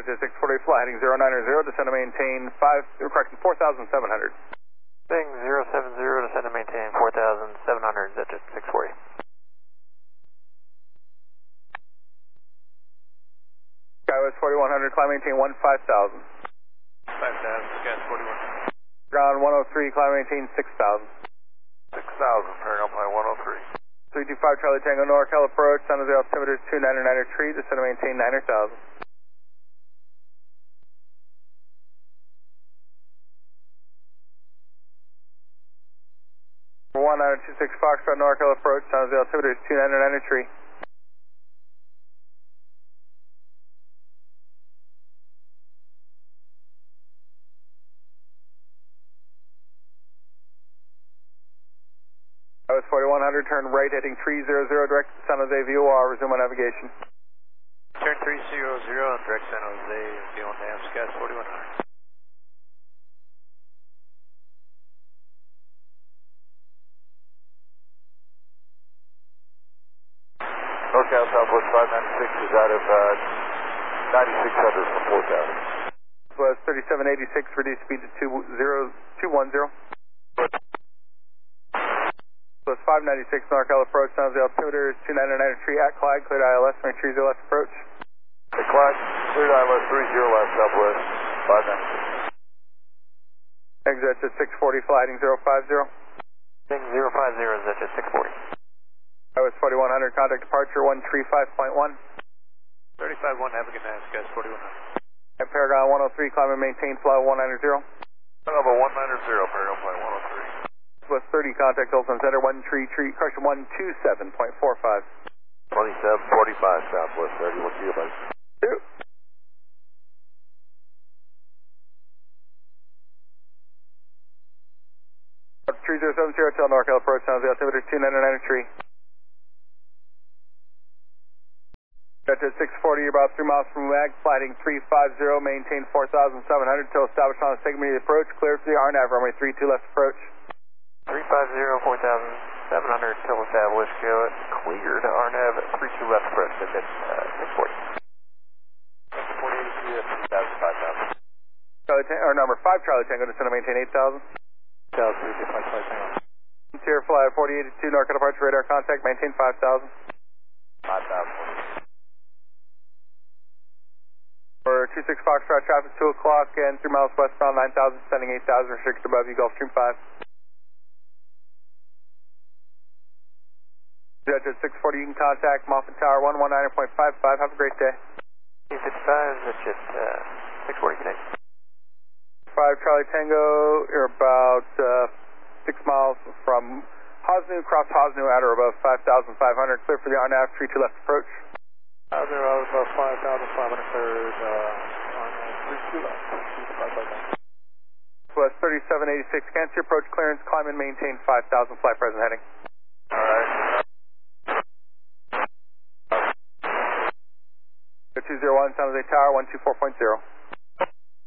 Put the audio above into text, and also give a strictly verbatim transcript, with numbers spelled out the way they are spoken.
Delta six forty, fly heading zero nine zero, descend and maintain five, correction, four thousand seven hundred. Heading zero seven zero, descend and maintain four thousand seven hundred, Delta six forty. Skywest forty-one hundred, climb maintain one five thousand. five thousand, Skywest forty-one hundred. Ground one oh three, climb maintain six thousand. six thousand, turning up line one oh three. three two five Charlie Tango NorCal approach, San Jose altimeter is two niner niner tree, descend and maintain niner thousand. one nine two six Foxtrot NorCal approach, San Jose altimeter is two niner niner tree. I was forty-one hundred, turn right heading three zero zero, direct to San Jose V O R, resume on navigation. Turn three zero zero, direct San Jose V O R, nav, Skywest forty-one hundred. NorCal Southwest five ninety-six is out of uh, ninety-six hundred from four thousand. Was thirty-seven eighty-six, reduce speed to two zero two one zero. Was five ninety-six NorCal approach, San Jose altimeter is two niner niner tree at Clyde, cleared I L S, three three zero left approach. Hey Clyde, cleared I L S three zero left Southwest five ninety-six. Exit to six forty, fly heading zero five zero. Heading zero five zero, is at six forty. I was forty-one hundred, contact departure one three five point one. thirty-five one, have a good night, Skywest forty-one hundred. At Paragon one oh three, climb and maintain fly one nine zero. Number one nine zero, Paragon flight one oh three. Was thirty, contact Olson Center, one three three, correction, one two seven point four five. twenty-seven forty-five Southwest thirty, we'll see you buddy. Two. three zero seven zero, tell NorCal approach, San Jose altimeter two niner niner tree. Got to six forty, you're about three miles from Mag, flighting three five zero, maintain four thousand seven hundred till established on the segment of the approach, clear for the R N A V, runway three two left approach. three five zero, four thousand seven hundred till established, go at clear to R N A V at three two left approach, at uh, six forty. forty eighty-two, three thousand, five thousand. Charlie Tango, or number five Charlie Tango, descend and maintain eight thousand. eight thousand, three two five, Charlie Tango. Interior fly forty eighty-two, NorCal departure radar contact, maintain five thousand. five thousand. For two six Foxtrot, traffic two o'clock and three miles westbound, nine thousand, sending eight thousand, restricted above you, Gulfstream five. Jet at six forty, you can contact Moffett Tower one one nine point five five. Have a great day. two fifty-five, that's at uh, six forty, good night. five Charlie Tango, you're about uh, six miles from Hosnu, cross Hosnu at or above five thousand five hundred, clear for the R N A V, three two left approach. Out there, I was about five thousand five hundred, cleared uh, on three two left, three two five five nine. West thirty-seven eighty-six, cancel your approach clearance, climb and maintain five thousand, fly present heading. Alright. two zero one, San Jose Tower, one two four point zero.